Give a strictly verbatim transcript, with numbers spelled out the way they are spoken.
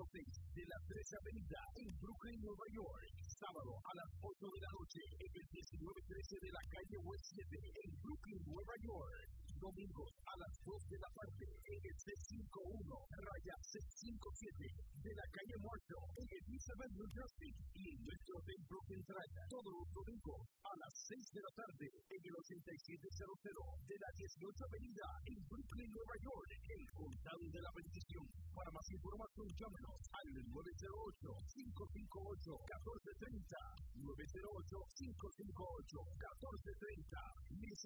seis de la trece Avenida en Brooklyn, Nueva York. Sábado a las ocho de la noche en el diecinueve trece de la calle West siete en Brooklyn, Nueva York. Domingos a las dos de la tarde en el C cincuenta y uno raya C cincuenta y siete de la calle Marshall en Elizabeth, New Jersey. Y en nuestro hotel Brooklyn Traya todos los domingos a las seis de la tarde en el ochenta y siete cero cero de la dieciocho Avenida en Brooklyn, Nueva York, el condado de la bendición. Para más información, llámenos al nueve cero ocho, cinco cinco ocho, uno cuatro tres cero, nueve cero ocho, cinco cinco ocho, uno cuatro tres cero.